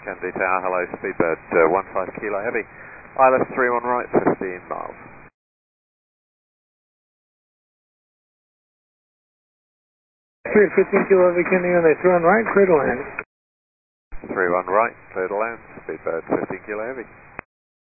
Kennedy Tower, hello, Speedbird 15 Kilo Heavy. ILS 31 right, 15 miles. 15 Kilo Heavy Kennedy on the 31 right, clear to land. 31 right, clear to land, Speedbird 15 Kilo Heavy.